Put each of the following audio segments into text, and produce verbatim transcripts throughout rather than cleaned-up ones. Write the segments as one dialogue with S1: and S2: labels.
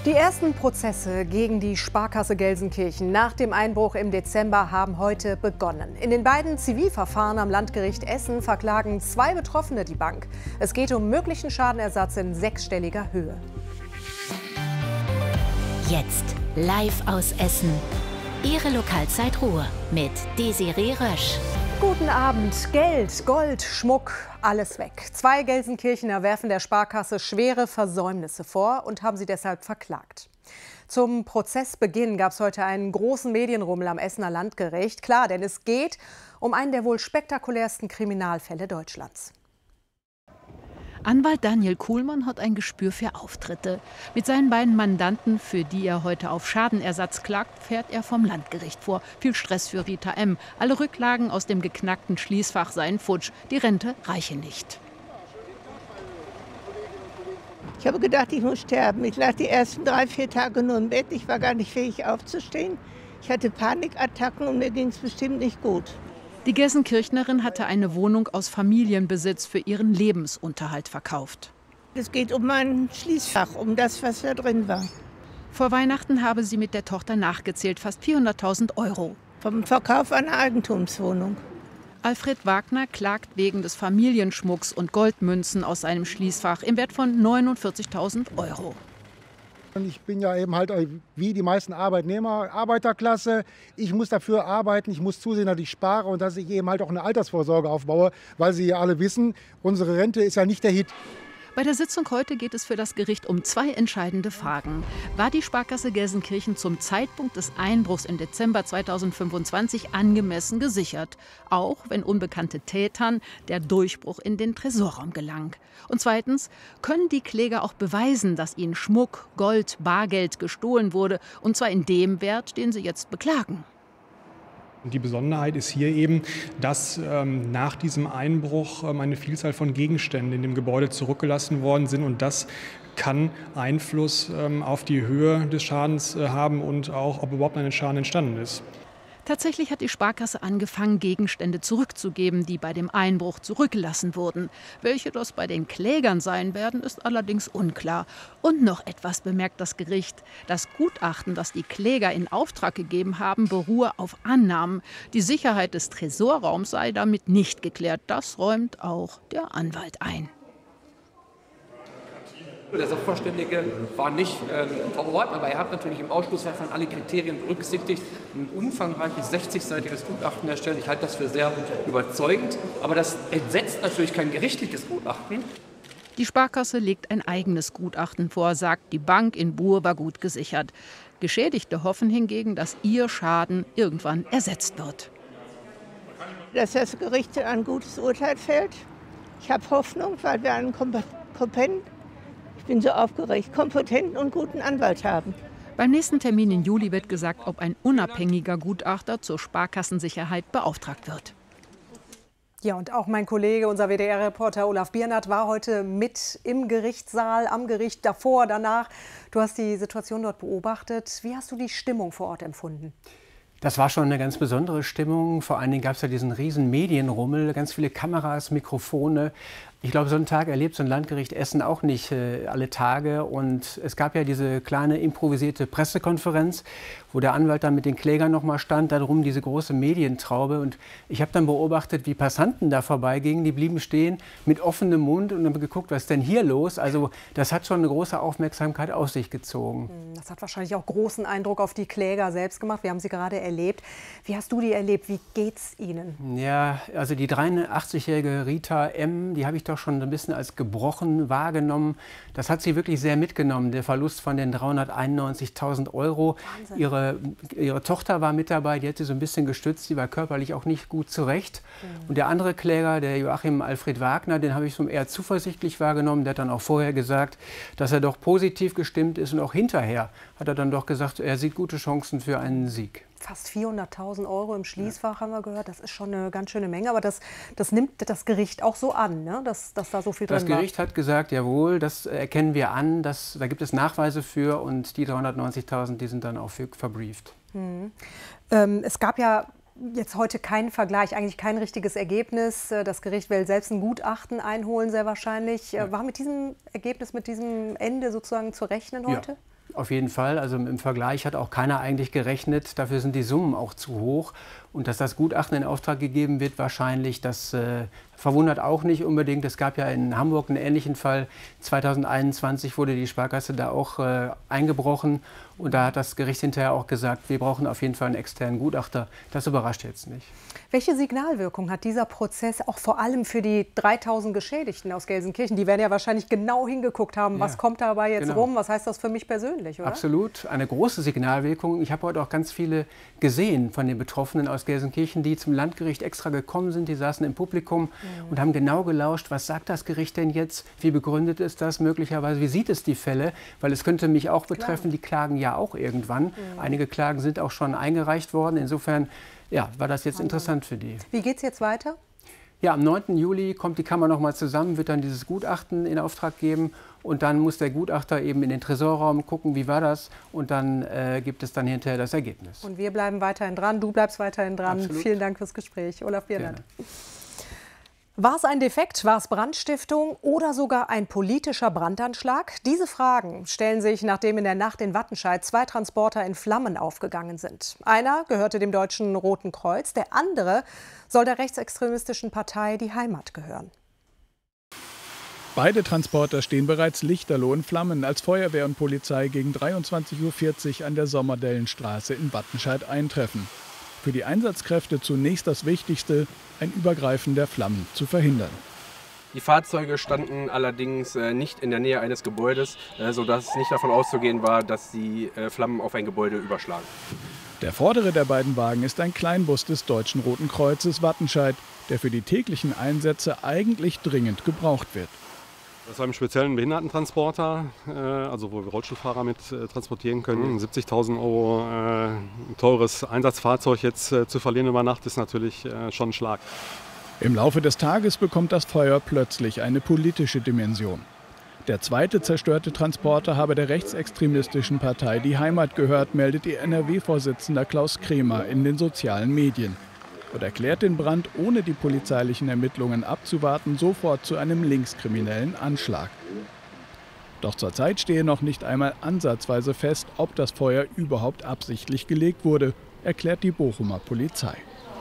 S1: Die ersten Prozesse gegen die Sparkasse Gelsenkirchen nach dem Einbruch im Dezember haben heute begonnen. In den beiden Zivilverfahren am Landgericht Essen verklagen zwei Betroffene die Bank. Es geht um möglichen Schadenersatz in sechsstelliger Höhe.
S2: Jetzt live aus Essen. Ihre Lokalzeit Ruhr mit Desiree Rösch.
S1: Guten Abend. Geld, Gold, Schmuck, alles weg. Zwei Gelsenkirchener werfen der Sparkasse schwere Versäumnisse vor und haben sie deshalb verklagt. Zum Prozessbeginn gab es heute einen großen Medienrummel am Essener Landgericht. Klar, denn es geht um einen der wohl spektakulärsten Kriminalfälle Deutschlands.
S3: Anwalt Daniel Kuhlmann hat ein Gespür für Auftritte. Mit seinen beiden Mandanten, für die er heute auf Schadenersatz klagt, fährt er vom Landgericht vor. Viel Stress für Rita M. Alle Rücklagen aus dem geknackten Schließfach seien futsch. Die Rente reiche nicht.
S4: Ich habe gedacht, ich muss sterben. Ich lag die ersten drei, vier Tage nur im Bett. Ich war gar nicht fähig aufzustehen. Ich hatte Panikattacken und mir ging es bestimmt nicht gut.
S3: Die Gelsenkirchnerin hatte eine Wohnung aus Familienbesitz für ihren Lebensunterhalt verkauft.
S4: Es geht um mein Schließfach, um das, was da drin war.
S3: Vor Weihnachten habe sie mit der Tochter nachgezählt, fast vierhunderttausend Euro.
S4: Vom Verkauf einer Eigentumswohnung.
S3: Alfred Wagner klagt wegen des Familienschmucks und Goldmünzen aus seinem Schließfach im Wert von neunundvierzigtausend Euro.
S5: Ich bin ja eben halt wie die meisten Arbeitnehmer, Arbeiterklasse. Ich muss dafür arbeiten, ich muss zusehen, dass ich spare und dass ich eben halt auch eine Altersvorsorge aufbaue, weil Sie ja alle wissen, unsere Rente ist ja nicht der Hit.
S3: Bei der Sitzung heute geht es für das Gericht um zwei entscheidende Fragen. War die Sparkasse Gelsenkirchen zum Zeitpunkt des Einbruchs im Dezember zweitausendfünfundzwanzig angemessen gesichert? Auch wenn unbekannte Tätern der Durchbruch in den Tresorraum gelang. Und zweitens, können die Kläger auch beweisen, dass ihnen Schmuck, Gold, Bargeld gestohlen wurde, und zwar in dem Wert, den sie jetzt beklagen?
S6: Die Besonderheit ist hier eben, dass ähm, nach diesem Einbruch ähm, eine Vielzahl von Gegenständen in dem Gebäude zurückgelassen worden sind. Und das kann Einfluss ähm, auf die Höhe des Schadens äh, haben und auch, ob überhaupt ein Schaden entstanden ist.
S3: Tatsächlich hat die Sparkasse angefangen, Gegenstände zurückzugeben, die bei dem Einbruch zurückgelassen wurden. Welche das bei den Klägern sein werden, ist allerdings unklar. Und noch etwas bemerkt das Gericht. Das Gutachten, das die Kläger in Auftrag gegeben haben, beruhe auf Annahmen. Die Sicherheit des Tresorraums sei damit nicht geklärt. Das räumt auch der Anwalt ein.
S7: Der Sachverständige war nicht äh, vor Ort, aber er hat natürlich im Ausschlussverfahren alle Kriterien berücksichtigt. Ein umfangreiches sechzigseitiges Gutachten erstellt. Ich halte das für sehr überzeugend. Aber das entsetzt natürlich kein gerichtliches Gutachten.
S3: Die Sparkasse legt ein eigenes Gutachten vor, sagt, die Bank in Buhr war gut gesichert. Geschädigte hoffen hingegen, dass ihr Schaden irgendwann ersetzt wird.
S4: Dass das Gericht ein gutes Urteil fällt. Ich habe Hoffnung, weil wir einen kompetenten Ich bin so aufgeregt, kompetenten und guten Anwalt haben.
S3: Beim nächsten Termin im Juli wird gesagt, ob ein unabhängiger Gutachter zur Sparkassensicherheit beauftragt wird.
S1: Ja, und auch mein Kollege, unser W D R-Reporter Olaf Biernat, war heute mit im Gerichtssaal, am Gericht, davor, danach. Du hast die Situation dort beobachtet. Wie hast du die Stimmung vor Ort empfunden?
S8: Das war schon eine ganz besondere Stimmung. Vor allen Dingen gab es ja diesen riesen Medienrummel, ganz viele Kameras, Mikrofone. Ich glaube, so einen Tag erlebt so ein Landgericht Essen auch nicht äh, alle Tage. Und es gab ja diese kleine improvisierte Pressekonferenz, wo der Anwalt dann mit den Klägern noch mal stand, darum diese große Medientraube. Und ich habe dann beobachtet, wie Passanten da vorbeigingen. Die blieben stehen mit offenem Mund und haben geguckt, was ist denn hier los? Also das hat schon eine große Aufmerksamkeit auf sich gezogen.
S1: Das hat wahrscheinlich auch großen Eindruck auf die Kläger selbst gemacht. Wir haben sie gerade erlebt. Wie hast du die erlebt? Wie geht's ihnen?
S8: Ja, also die dreiundachtzigjährige Rita M., die habe ich doch schon ein bisschen als gebrochen wahrgenommen. Das hat sie wirklich sehr mitgenommen, der Verlust von den dreihunderteinundneunzigtausend Euro. Ihre, ihre Tochter war mit dabei, die hat sie so ein bisschen gestützt, die war körperlich auch nicht gut zurecht. Mhm. Und der andere Kläger, der Joachim Alfred Wagner, den habe ich so eher zuversichtlich wahrgenommen. Der hat dann auch vorher gesagt, dass er doch positiv gestimmt ist, und auch hinterher hat er dann doch gesagt, er sieht gute Chancen für einen Sieg.
S1: Fast vierhunderttausend Euro im Schließfach, haben wir gehört. Das ist schon eine ganz schöne Menge. Aber das, das nimmt das Gericht auch so an, ne? dass, dass da so viel drin war.
S8: Das Gericht hat gesagt, jawohl, das erkennen wir an. Das, da gibt es Nachweise für. Und die dreihundertneunzigtausend, die sind dann auch für verbrieft.
S1: Mhm. Ähm, es gab ja jetzt heute keinen Vergleich, eigentlich kein richtiges Ergebnis. Das Gericht will selbst ein Gutachten einholen, sehr wahrscheinlich. Ja. War mit diesem Ergebnis, mit diesem Ende sozusagen zu rechnen heute?
S8: Ja. Auf jeden Fall. Also im Vergleich hat auch keiner eigentlich gerechnet. Dafür sind die Summen auch zu hoch. Und dass das Gutachten in Auftrag gegeben wird, wahrscheinlich, das äh, verwundert auch nicht unbedingt. Es gab ja in Hamburg einen ähnlichen Fall. zweitausendeinundzwanzig wurde die Sparkasse da auch äh, eingebrochen. Und da hat das Gericht hinterher auch gesagt, wir brauchen auf jeden Fall einen externen Gutachter. Das überrascht jetzt nicht.
S1: Welche Signalwirkung hat dieser Prozess auch vor allem für die dreitausend Geschädigten aus Gelsenkirchen? Die werden ja wahrscheinlich genau hingeguckt haben, ja. Was kommt dabei jetzt genau. rum? Was heißt das für mich persönlich, oder?
S8: Absolut, eine große Signalwirkung. Ich habe heute auch ganz viele gesehen von den Betroffenen aus Gelsenkirchen, die zum Landgericht extra gekommen sind. Die saßen im Publikum mhm. und haben genau gelauscht, was sagt das Gericht denn jetzt? Wie begründet ist das möglicherweise? Wie sieht es die Fälle? Weil es könnte mich auch betreffen, Klar. die klagen ja auch irgendwann. Mhm. Einige Klagen sind auch schon eingereicht worden. Insofern ja, war das jetzt interessant für die.
S1: Wie geht es jetzt weiter?
S8: Ja, am neunten Juli kommt die Kammer noch mal zusammen, wird dann dieses Gutachten in Auftrag geben und dann muss der Gutachter eben in den Tresorraum gucken, wie war das, und dann äh, gibt es dann hinterher das Ergebnis.
S1: Und wir bleiben weiterhin dran, du bleibst weiterhin dran.
S8: Absolut.
S1: Vielen Dank fürs Gespräch, Olaf Bierland. War es ein Defekt, war es Brandstiftung oder sogar ein politischer Brandanschlag? Diese Fragen stellen sich, nachdem in der Nacht in Wattenscheid zwei Transporter in Flammen aufgegangen sind. Einer gehörte dem Deutschen Roten Kreuz, der andere soll der rechtsextremistischen Partei Die Heimat gehören.
S9: Beide Transporter stehen bereits lichterloh in Flammen, als Feuerwehr und Polizei gegen dreiundzwanzig Uhr vierzig an der Sommerdellenstraße in Wattenscheid eintreffen. Für die Einsatzkräfte zunächst das Wichtigste, ein Übergreifen der Flammen zu verhindern.
S7: Die Fahrzeuge standen allerdings äh, nicht in der Nähe eines Gebäudes, äh, sodass nicht davon auszugehen war, dass die äh, Flammen auf ein Gebäude überschlagen.
S9: Der vordere der beiden Wagen ist ein Kleinbus des Deutschen Roten Kreuzes Wattenscheid, der für die täglichen Einsätze eigentlich dringend gebraucht wird.
S10: Das war ein speziellen Behindertentransporter, also wo wir Rollstuhlfahrer mit transportieren können. siebzigtausend Euro äh, teures Einsatzfahrzeug jetzt äh, zu verlieren über Nacht ist natürlich äh, schon ein Schlag.
S9: Im Laufe des Tages bekommt das Feuer plötzlich eine politische Dimension. Der zweite zerstörte Transporter habe der rechtsextremistischen Partei Die Heimat gehört, meldet ihr N R W-Vorsitzender Klaus Kremer in den sozialen Medien. Und erklärt den Brand, ohne die polizeilichen Ermittlungen abzuwarten, sofort zu einem linkskriminellen Anschlag. Doch zurzeit stehe noch nicht einmal ansatzweise fest, ob das Feuer überhaupt absichtlich gelegt wurde, erklärt die Bochumer Polizei.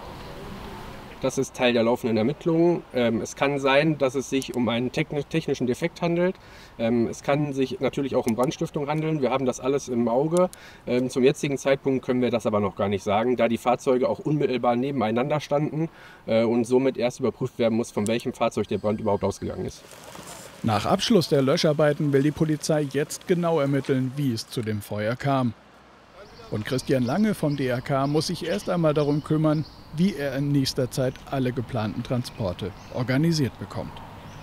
S7: Das ist Teil der laufenden Ermittlungen. Es kann sein, dass es sich um einen technischen Defekt handelt. Es kann sich natürlich auch um Brandstiftung handeln. Wir haben das alles im Auge. Zum jetzigen Zeitpunkt können wir das aber noch gar nicht sagen, da die Fahrzeuge auch unmittelbar nebeneinander standen und somit erst überprüft werden muss, von welchem Fahrzeug der Brand überhaupt ausgegangen ist.
S9: Nach Abschluss der Löscharbeiten will die Polizei jetzt genau ermitteln, wie es zu dem Feuer kam. Und Christian Lange vom D R K muss sich erst einmal darum kümmern, wie er in nächster Zeit alle geplanten Transporte organisiert bekommt.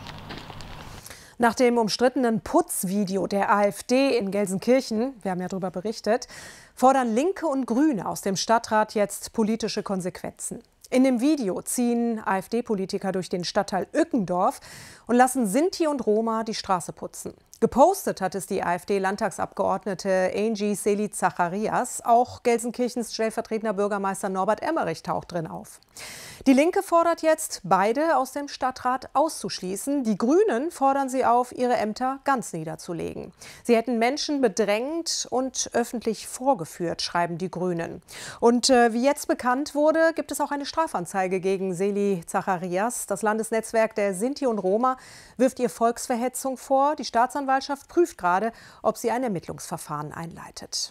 S1: Nach dem umstrittenen Putzvideo der AfD in Gelsenkirchen, wir haben ja darüber berichtet, fordern Linke und Grüne aus dem Stadtrat jetzt politische Konsequenzen. In dem Video ziehen AfD-Politiker durch den Stadtteil Ückendorf und lassen Sinti und Roma die Straße putzen. Gepostet hat es die AfD-Landtagsabgeordnete Angie Seeli-Zacharias. Auch Gelsenkirchens stellvertretender Bürgermeister Norbert Emmerich taucht drin auf. Die Linke fordert jetzt, beide aus dem Stadtrat auszuschließen. Die Grünen fordern sie auf, ihre Ämter ganz niederzulegen. Sie hätten Menschen bedrängt und öffentlich vorgeführt, schreiben die Grünen. Und äh, wie jetzt bekannt wurde, gibt es auch eine Strafanzeige gegen Seeli-Zacharias. Das Landesnetzwerk der Sinti und Roma wirft ihr Volksverhetzung vor. Die Staatsanwaltschaft prüft gerade, ob sie ein Ermittlungsverfahren einleitet.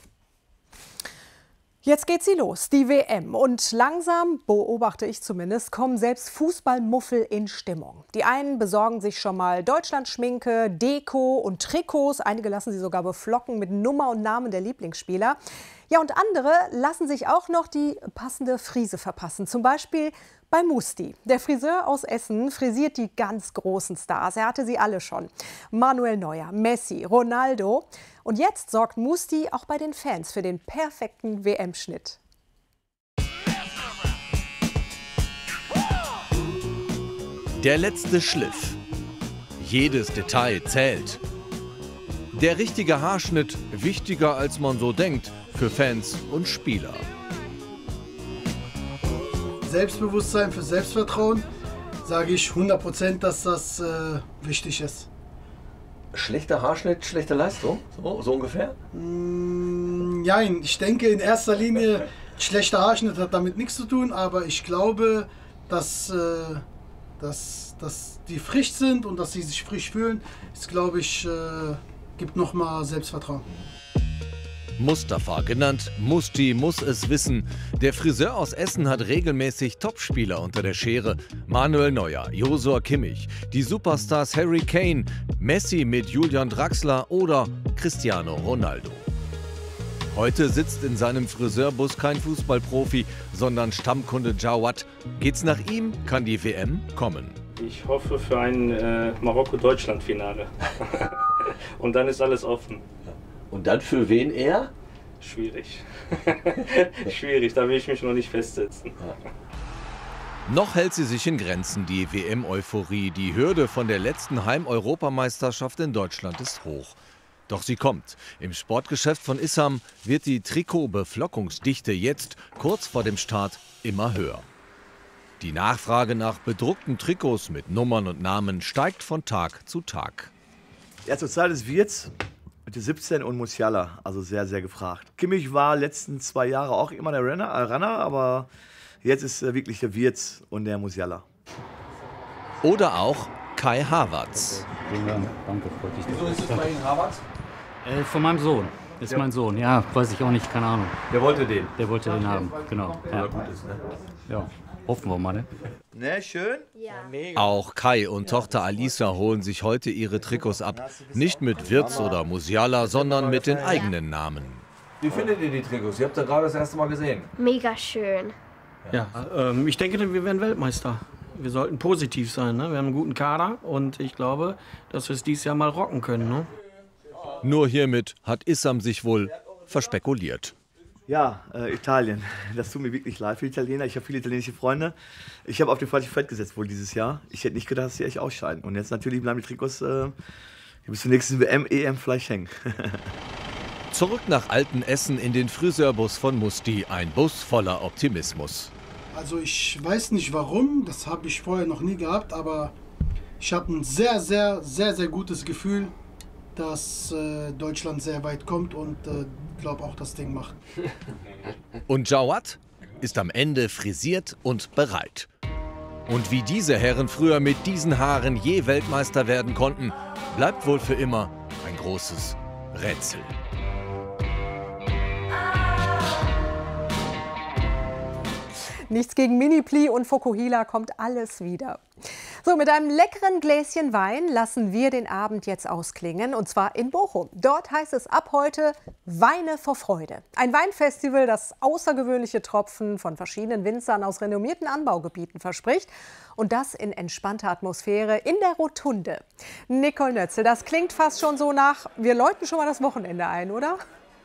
S1: Jetzt geht sie los, die W M. Und langsam, beobachte ich zumindest, kommen selbst Fußballmuffel in Stimmung. Die einen besorgen sich schon mal Deutschlandschminke, Deko und Trikots. Einige lassen sie sogar beflocken mit Nummer und Namen der Lieblingsspieler. Ja, und andere lassen sich auch noch die passende Frise verpassen. Zum Beispiel bei Musti. Der Friseur aus Essen frisiert die ganz großen Stars. Er hatte sie alle schon. Manuel Neuer, Messi, Ronaldo. Und jetzt sorgt Musti auch bei den Fans für den perfekten W M-Schnitt.
S11: Der letzte Schliff. Jedes Detail zählt. Der richtige Haarschnitt wichtiger als man so denkt für Fans und Spieler.
S12: Selbstbewusstsein für Selbstvertrauen, sage ich hundert Prozent, dass das äh, wichtig ist.
S13: Schlechter Haarschnitt, schlechte Leistung? So, so ungefähr?
S12: Mm, ja, ich denke in erster Linie, schlechter Haarschnitt hat damit nichts zu tun, aber ich glaube, dass, äh, dass, dass die frisch sind und dass sie sich frisch fühlen, ist, glaube ich, äh, gibt nochmal Selbstvertrauen.
S11: Mustafa, genannt Musti, muss es wissen. Der Friseur aus Essen hat regelmäßig Topspieler unter der Schere. Manuel Neuer, Josua Kimmich, die Superstars Harry Kane, Messi mit Julian Draxler oder Cristiano Ronaldo. Heute sitzt in seinem Friseurbus kein Fußballprofi, sondern Stammkunde Jawad. Geht's nach ihm, kann die W M kommen.
S14: Ich hoffe für ein äh, Marokko-Deutschland-Finale. Und dann ist alles offen.
S13: Und dann für wen eher?
S14: Schwierig. Schwierig, da will ich mich noch nicht festsetzen.
S11: Noch hält sie sich in Grenzen, die W M-Euphorie. Die Hürde von der letzten Heim-Europameisterschaft in Deutschland ist hoch. Doch sie kommt. Im Sportgeschäft von Issam wird die Trikotbeflockungsdichte jetzt, kurz vor dem Start, immer höher. Die Nachfrage nach bedruckten Trikots mit Nummern und Namen steigt von Tag zu Tag.
S15: Ja, zurzeit ist Wirtz mit der siebzehn und Musiala, also sehr, sehr gefragt. Kimmich war letzten zwei Jahre auch immer der Runner, äh, Runner aber jetzt ist äh, wirklich der Wirtz und der Musiala.
S11: Oder auch Kai Havertz.
S16: Danke, freut dich.
S13: Wieso ist es bei Ihnen Havertz?
S16: Äh, von meinem Sohn. Das ist ja mein Sohn, ja, weiß ich auch nicht, keine Ahnung.
S13: Der wollte den?
S16: Der wollte den haben, genau. Ja,
S13: ja. Gut ist, ne?
S16: Ja, hoffen wir mal, ne?
S15: Ne, schön?
S17: Ja.
S11: Auch Kai und Tochter Alisa holen sich heute ihre Trikots ab. Nicht mit Wirtz oder Musiala, sondern mit den eigenen Namen.
S13: Wie findet ihr die Trikots? Ihr habt sie gerade das erste Mal gesehen.
S17: Mega schön.
S18: Ja, ähm, ich denke, wir werden Weltmeister. Wir sollten positiv sein, ne? Wir haben einen guten Kader und ich glaube, dass wir es dieses Jahr mal rocken können, ne?
S11: Nur hiermit hat Issam sich wohl verspekuliert.
S15: Ja, äh, Italien. Das tut mir wirklich leid für Italiener. Ich habe viele italienische Freunde. Ich habe auf den falschen Pferd gesetzt wohl dieses Jahr. Ich hätte nicht gedacht, dass sie echt ausscheiden. Und jetzt natürlich bleiben die Trikots äh, bis zur nächsten W M, E M vielleicht hängen.
S11: Zurück nach Altenessen in den Friseurbus von Musti. Ein Bus voller Optimismus.
S12: Also ich weiß nicht warum, das habe ich vorher noch nie gehabt, aber ich habe ein sehr, sehr, sehr, sehr gutes Gefühl, dass äh, Deutschland sehr weit kommt und äh, glaube auch das Ding macht.
S11: Und Jawad ist am Ende frisiert und bereit. Und wie diese Herren früher mit diesen Haaren je Weltmeister werden konnten, bleibt wohl für immer ein großes Rätsel.
S1: Nichts gegen Mini-Pli und Fokuhila, kommt alles wieder. So, mit einem leckeren Gläschen Wein lassen wir den Abend jetzt ausklingen, und zwar in Bochum. Dort heißt es ab heute Weine vor Freude. Ein Weinfestival, das außergewöhnliche Tropfen von verschiedenen Winzern aus renommierten Anbaugebieten verspricht. Und das in entspannter Atmosphäre in der Rotunde. Nicole Nötzel, das klingt fast schon so nach, wir läuten schon mal das Wochenende ein, oder?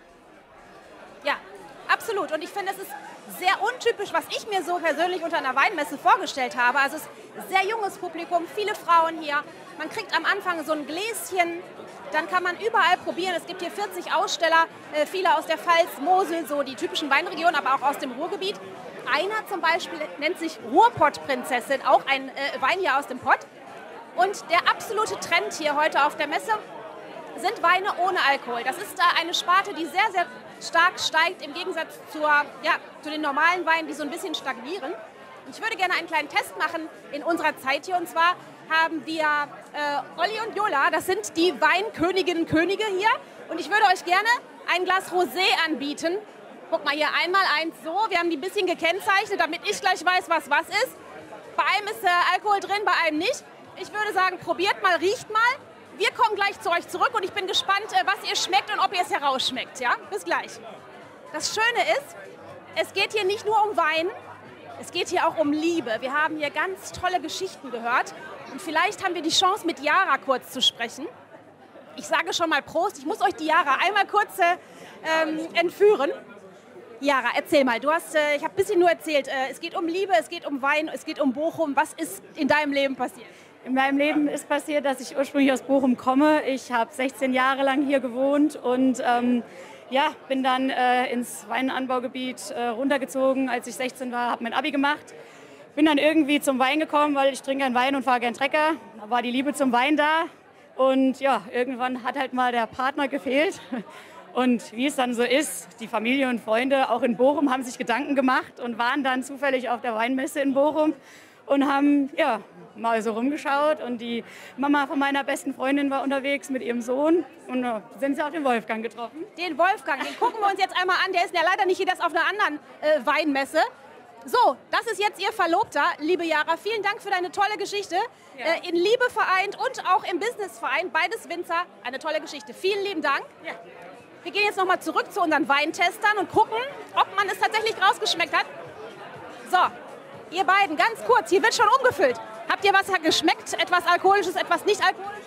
S19: Ja, absolut. Und ich finde, es ist sehr untypisch, was ich mir so persönlich unter einer Weinmesse vorgestellt habe. Also es ist sehr junges Publikum, viele Frauen hier. Man kriegt am Anfang so ein Gläschen, dann kann man überall probieren. Es gibt hier vierzig Aussteller, äh, viele aus der Pfalz, Mosel, so die typischen Weinregionen, aber auch aus dem Ruhrgebiet. Einer zum Beispiel nennt sich Ruhrpott-Prinzessin, auch ein äh, Wein hier aus dem Pott. Und der absolute Trend hier heute auf der Messe sind Weine ohne Alkohol. Das ist äh, eine Sparte, die sehr, sehr stark steigt im Gegensatz zur, ja, zu den normalen Weinen, die so ein bisschen stagnieren. Und ich würde gerne einen kleinen Test machen in unserer Zeit hier. Und zwar haben wir äh, Olli und Jola, das sind die Weinköniginnen und Könige hier. Und ich würde euch gerne ein Glas Rosé anbieten. Guck mal hier, einmal eins so. Wir haben die ein bisschen gekennzeichnet, damit ich gleich weiß, was was ist. Bei einem ist äh, Alkohol drin, bei einem nicht. Ich würde sagen, probiert mal, riecht mal. Wir kommen gleich zu euch zurück und ich bin gespannt, was ihr schmeckt und ob ihr es herausschmeckt. Ja? Bis gleich. Das Schöne ist, es geht hier nicht nur um Wein, es geht hier auch um Liebe. Wir haben hier ganz tolle Geschichten gehört und vielleicht haben wir die Chance, mit Yara kurz zu sprechen. Ich sage schon mal Prost, ich muss euch die Yara einmal kurz äh, ähm, entführen. Yara, erzähl mal, du hast, äh, ich habe ein bisschen nur erzählt, äh, es geht um Liebe, es geht um Wein, es geht um Bochum. Was ist in deinem Leben passiert?
S20: In meinem Leben ist passiert, dass ich ursprünglich aus Bochum komme. Ich habe sechzehn Jahre lang hier gewohnt und ähm, ja, bin dann äh, ins Weinanbaugebiet äh, runtergezogen, als ich sechzehn war, habe mein Abi gemacht. Bin dann irgendwie zum Wein gekommen, weil ich trinke gern Wein und fahre gern Trecker. Da war die Liebe zum Wein da Und ja, irgendwann hat halt mal der Partner gefehlt. Und wie es dann so ist, die Familie und Freunde auch in Bochum haben sich Gedanken gemacht und waren dann zufällig auf der Weinmesse in Bochum und haben ja mal so rumgeschaut. Und die Mama von meiner besten Freundin war unterwegs mit ihrem Sohn und uh, sind sie auch den Wolfgang getroffen.
S19: Den Wolfgang, den gucken wir uns jetzt einmal an. Der ist ja leider nicht hier, das auf einer anderen äh, Weinmesse. So, das ist jetzt Ihr Verlobter, liebe Jara. Vielen Dank für deine tolle Geschichte. Ja. Äh, in Liebe vereint und auch im Businessverein, beides Winzer. Eine tolle Geschichte. Vielen lieben Dank. Ja. Wir gehen jetzt noch mal zurück zu unseren Weintestern und gucken, ob man es tatsächlich rausgeschmeckt hat. So, ihr beiden, ganz kurz, hier wird schon umgefüllt. Habt ihr was geschmeckt? Etwas Alkoholisches, etwas nicht Alkoholisches?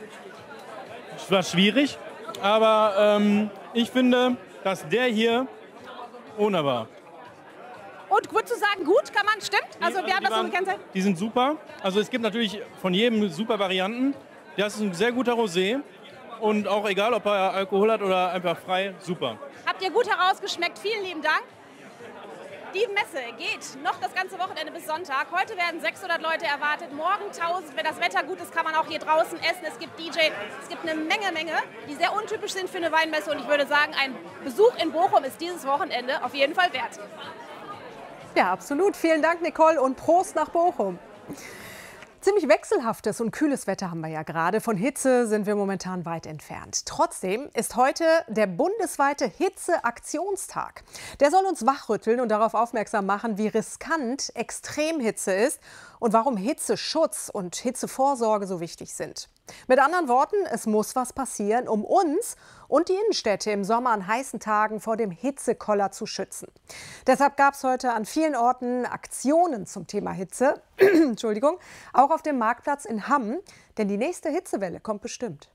S17: Es war schwierig, aber ähm, ich finde, dass der hier ohne war.
S19: Und würdest du sagen, gut, kann man, stimmt? Also,
S17: also
S19: wir haben das so
S17: waren,
S19: gekennzeichnet.
S17: Die sind super. Also es gibt natürlich von jedem super Varianten. Das ist ein sehr guter Rosé. Und auch egal, ob er Alkohol hat oder einfach frei, super.
S19: Habt ihr gut herausgeschmeckt. Vielen lieben Dank. Die Messe geht noch das ganze Wochenende bis Sonntag. Heute werden sechshundert Leute erwartet, morgen tausend. Wenn das Wetter gut ist, kann man auch hier draußen essen. Es gibt D J, es gibt eine Menge, Menge, die sehr untypisch sind für eine Weinmesse. Und ich würde sagen, ein Besuch in Bochum ist dieses Wochenende auf jeden Fall wert.
S1: Ja, absolut. Vielen Dank, Nicole, und Prost nach Bochum. Ziemlich wechselhaftes und kühles Wetter haben wir ja gerade. Von Hitze sind wir momentan weit entfernt. Trotzdem ist heute der bundesweite Hitzeaktionstag. Der soll uns wachrütteln und darauf aufmerksam machen, wie riskant Extremhitze ist und warum Hitzeschutz und Hitzevorsorge so wichtig sind. Mit anderen Worten, es muss was passieren, um uns und die Innenstädte im Sommer an heißen Tagen vor dem Hitzekoller zu schützen. Deshalb gab es heute an vielen Orten Aktionen zum Thema Hitze. Entschuldigung, auch auf dem Marktplatz in Hamm, denn die nächste Hitzewelle kommt bestimmt.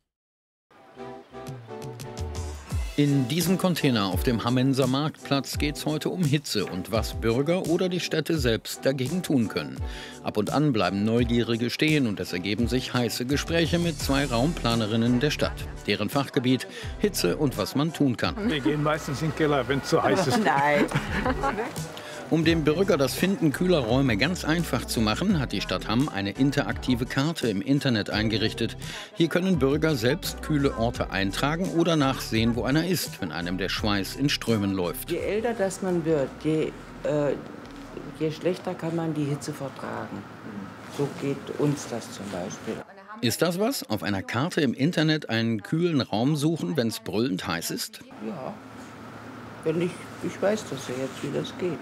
S21: In diesem Container auf dem Hammenser Marktplatz geht es heute um Hitze und was Bürger oder die Städte selbst dagegen tun können. Ab und an bleiben Neugierige stehen und es ergeben sich heiße Gespräche mit zwei Raumplanerinnen der Stadt. Deren Fachgebiet Hitze und was man tun kann.
S22: Wir gehen meistens in den Keller, wenn es zu heiß ist.
S21: Nein. Um dem Bürger das Finden kühler Räume ganz einfach zu machen, hat die Stadt Hamm eine interaktive Karte im Internet eingerichtet. Hier können Bürger selbst kühle Orte eintragen oder nachsehen, wo einer ist, wenn einem der Schweiß in Strömen läuft.
S23: Je älter das man wird, je, äh, je schlechter kann man die Hitze vertragen. So geht uns das zum Beispiel.
S21: Ist das was? Auf einer Karte im Internet einen kühlen Raum suchen, wenn es brüllend heiß ist?
S23: Ja, wenn ich, ich weiß das ja jetzt, wie das geht.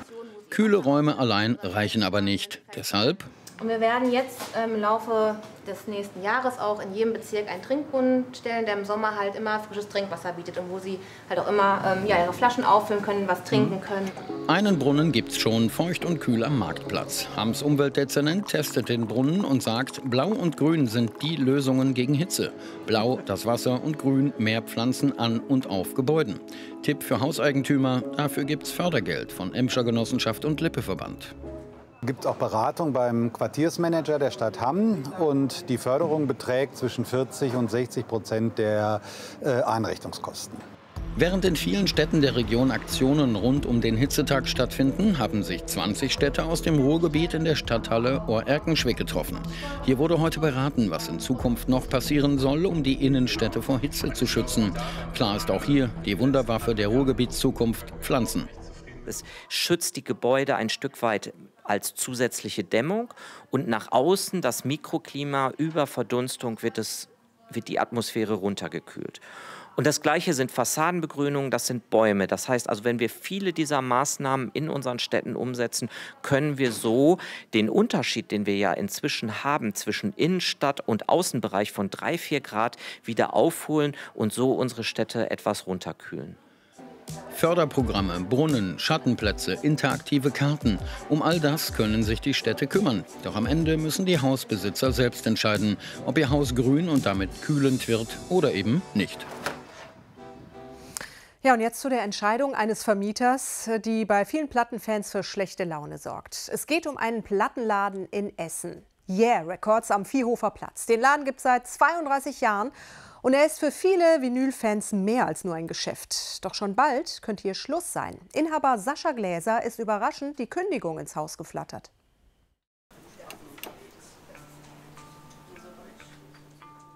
S21: Kühle Räume allein reichen aber nicht. Deshalb?
S24: Und wir werden jetzt ähm, im Laufe des nächsten Jahres auch in jedem Bezirk einen Trinkbrunnen stellen, der im Sommer halt immer frisches Trinkwasser bietet und wo sie halt auch immer ähm, ja, ihre Flaschen auffüllen können, was trinken können.
S21: Einen Brunnen gibt's schon, feucht und kühl am Marktplatz. Hamms Umweltdezernent testet den Brunnen und sagt, Blau und Grün sind die Lösungen gegen Hitze. Blau das Wasser und Grün mehr Pflanzen an und auf Gebäuden. Tipp für Hauseigentümer, dafür gibt's Fördergeld von Emscher Genossenschaft und Lippeverband.
S25: Es gibt auch Beratung beim Quartiersmanager der Stadt Hamm und die Förderung beträgt zwischen vierzig und sechzig Prozent der äh, Einrichtungskosten.
S21: Während in vielen Städten der Region Aktionen rund um den Hitzetag stattfinden, haben sich zwanzig Städte aus dem Ruhrgebiet in der Stadthalle Ohr-Erkenschwick getroffen. Hier wurde heute beraten, was in Zukunft noch passieren soll, um die Innenstädte vor Hitze zu schützen. Klar ist auch hier die Wunderwaffe der Ruhrgebietszukunft: Pflanzen.
S26: Es schützt die Gebäude ein Stück weit als zusätzliche Dämmung und nach außen das Mikroklima über Verdunstung wird, es, wird die Atmosphäre runtergekühlt. Und das Gleiche sind Fassadenbegrünungen, das sind Bäume. Das heißt also, wenn wir viele dieser Maßnahmen in unseren Städten umsetzen, können wir so den Unterschied, den wir ja inzwischen haben zwischen Innenstadt und Außenbereich von drei, vier Grad wieder aufholen und so unsere Städte etwas runterkühlen.
S21: Förderprogramme, Brunnen, Schattenplätze, interaktive Karten. Um all das können sich die Städte kümmern. Doch am Ende müssen die Hausbesitzer selbst entscheiden, ob ihr Haus grün und damit kühlend wird oder eben nicht.
S1: Ja, und jetzt zu der Entscheidung eines Vermieters, die bei vielen Plattenfans für schlechte Laune sorgt. Es geht um einen Plattenladen in Essen. Yeah Records am Viehhofer Platz. Den Laden gibt es seit zweiunddreißig Jahren. Und er ist für viele Vinylfans mehr als nur ein Geschäft. Doch schon bald könnte hier Schluss sein. Inhaber Sascha Gläser ist überraschend die Kündigung ins Haus geflattert.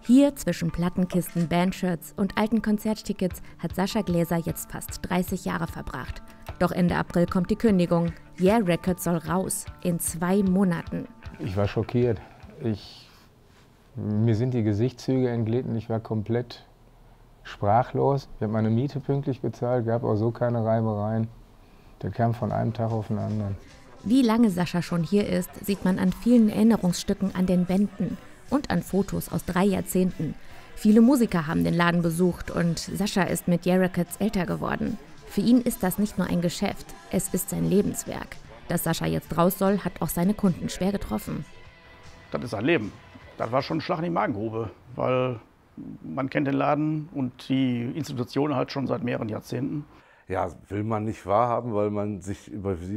S2: Hier zwischen Plattenkisten, Bandshirts und alten Konzerttickets hat Sascha Gläser jetzt fast dreißig Jahre verbracht. Doch Ende April kommt die Kündigung. Yeah Records soll raus, in zwei Monaten.
S3: Ich war schockiert. Ich, mir sind die Gesichtszüge entglitten, ich war komplett sprachlos. Ich habe meine Miete pünktlich bezahlt, gab auch so keine Reibereien. Der kam von einem Tag auf den anderen.
S2: Wie lange Sascha schon hier ist, sieht man an vielen Erinnerungsstücken an den Wänden und an Fotos aus drei Jahrzehnten. Viele Musiker haben den Laden besucht und Sascha ist mit Yeah Records älter geworden. Für ihn ist das nicht nur ein Geschäft, es ist sein Lebenswerk. Dass Sascha jetzt raus soll, hat auch seine Kunden schwer getroffen.
S4: Das ist sein Leben. Das war schon ein Schlag in die Magengrube, weil man kennt den Laden und die Institution halt schon seit mehreren Jahrzehnten.
S5: Ja, will man nicht wahrhaben, weil man sich über